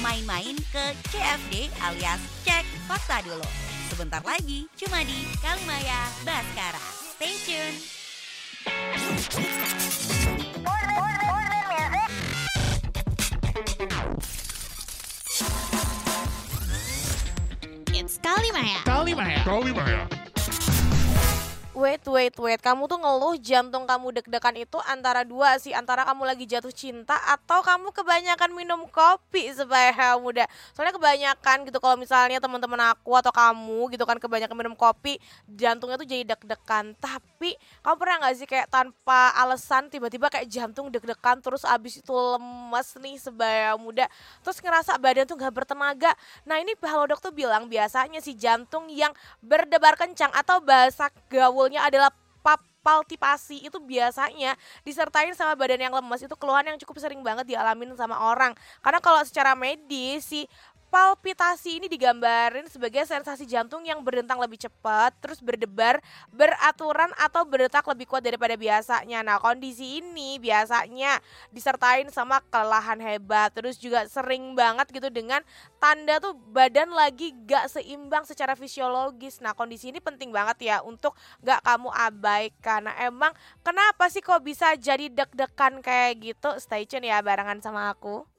main-main ke CFD alias Cek Fakta Dulu. Sebentar lagi cuma di Kalimaya Baskara. Stay tune. It's Kalimaya. Kalimaya. Wait. Kamu tuh ngeluh jantung kamu deg-degan itu antara dua sih. Antara kamu lagi jatuh cinta atau kamu kebanyakan minum kopi supaya muda. Soalnya kebanyakan gitu kalau misalnya teman-teman aku atau kamu gitu kan kebanyakan minum kopi, jantungnya tuh jadi deg-degan. Tapi kamu pernah gak sih kayak tanpa alasan tiba-tiba kayak jantung deg-degan terus abis itu lemes nih sebaya muda. Terus ngerasa badan tuh gak bertenaga. Nah ini Halodoc tuh bilang biasanya si jantung yang berdebar kencang atau bahasa gaulnya adalah palpitasi itu biasanya disertai sama badan yang lemes. Itu keluhan yang cukup sering banget dialamin sama orang. Karena kalau secara medis si palpitasi ini digambarin sebagai sensasi jantung yang berdentang lebih cepat, terus berdebar, beraturan atau berdetak lebih kuat daripada biasanya. Nah kondisi ini biasanya disertain sama kelelahan hebat, terus juga sering banget gitu dengan tanda tuh badan lagi gak seimbang secara fisiologis. Nah kondisi ini penting banget ya untuk gak kamu abaikan. Nah emang kenapa sih kok bisa jadi deg-degan kayak gitu? Stay tune ya barengan sama aku.